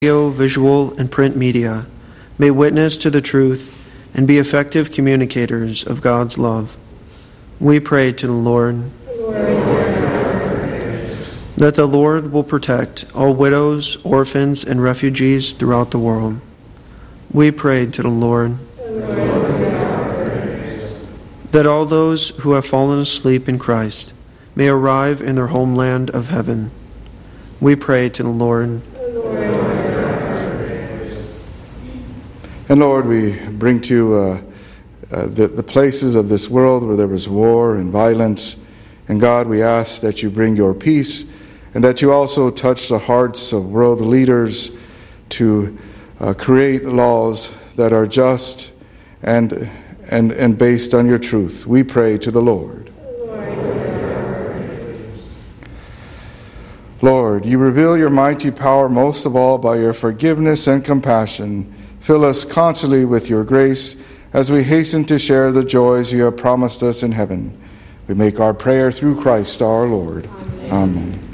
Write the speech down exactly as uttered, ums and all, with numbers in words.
audio, visual, and print media may witness to the truth and be effective communicators of God's love. We pray to the Lord, that the Lord will protect all widows, orphans, and refugees throughout the world. We pray to the Lord, that all those who have fallen asleep in Christ may arrive in their homeland of heaven. We pray to the Lord. And Lord, we bring to you uh, uh, the, the places of this world where there was war and violence. And God, we ask that you bring your peace, and that you also touch the hearts of world leaders to uh, create laws that are just and, and, and based on your truth. We pray to the Lord. Lord, you reveal your mighty power most of all by your forgiveness and compassion. Fill us constantly with your grace as we hasten to share the joys you have promised us in heaven. We make our prayer through Christ our Lord. Amen. Amen.